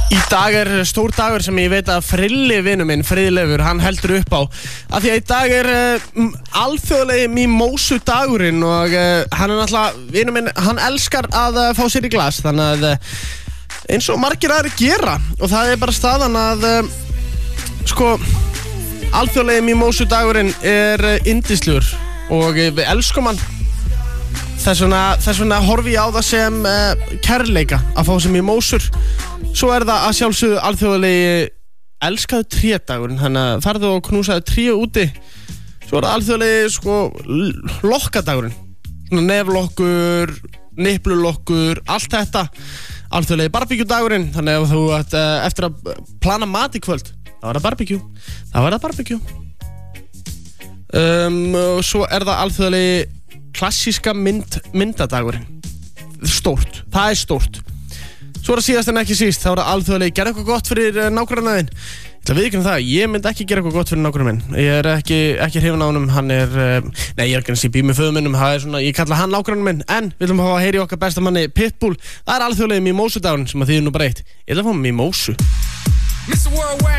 Í dag stór dagur sem ég veit að Frilli vinur minn, Friðleifur, hann heldur upp á. Af því að í dag alþjóðlegi mimósu dagurinn og hann náttúrulega, vinur minn, hann elskar að fá sér í glas. Þannig að eins og margir aðrir gera og það bara staðan að alþjóðlegi mimósu dagurinn yndislegur og við elskum hann. Þess vegna horfi ég á það sem kærleika að fá sem mimósur. Svo það að sjálfsögðu alþjóðlegi elskaðu trédagurinn, þannig að farðu og knúsaðu tré úti. Svo það alþjóðlegi lokkadagurinn, svona neflokkur, niplulokkur, allt þetta. Alþjóðlegi barbecue-dagurinn, þannig að þú eftir að plana mat í kvöld, þá það barbecue. Og svo það alþjóðlegi klassíska myndadagurinn. Stórt, það stórt. Svo það síðast en ekki síst, þá það alþjóðlegi gera eitthvað gott fyrir nágrannaðinn. Ég ætla að viðurkenna það, ég myndi ekki gera eitthvað gott fyrir nágranna minn. Ég ekki hrifinn á honum, hann nei, ég ekki að býð með föður minnum, það svona, ég kalla hann nágranna minn. En við ætlum að fá að heyra í okkar besta manni Pitbull. Það alþjóðlegi mimósudagurinn sem að þýðir nú bara eitt. Ég ætla að fá mimósu.